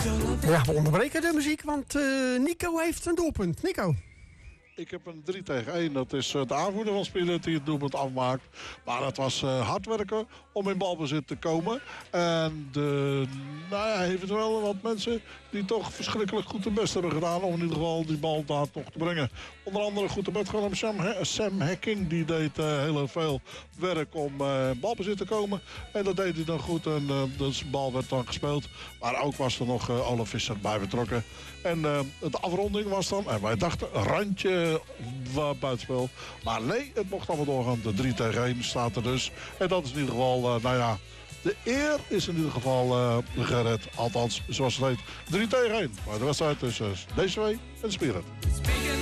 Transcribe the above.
Ja, we onderbreken de muziek, want Nico heeft een doelpunt. Nico. Ik heb een 3-1. Dat is de aanvoerder van Spelen die het doelpunt afmaakt. Maar het was hard werken om in balbezit te komen. En eventueel wat mensen die toch verschrikkelijk goed hun best hebben gedaan om in ieder geval die bal daar nog te brengen. Onder andere goed te bed gaan Sam Hacking. Die deed heel veel werk om balbezit te komen. En dat deed hij dan goed. En de bal werd dan gespeeld. Maar ook was er nog Olaf Visser bij betrokken. En de afronding was dan, en wij dachten, een randje buitenspel. Maar nee, het mocht allemaal doorgaan. De 3-1 staat er dus. En dat is in ieder geval, de eer is in ieder geval gered. Althans, zoals het heet, 3-1. Maar de wedstrijd tussen DCW en Spirit.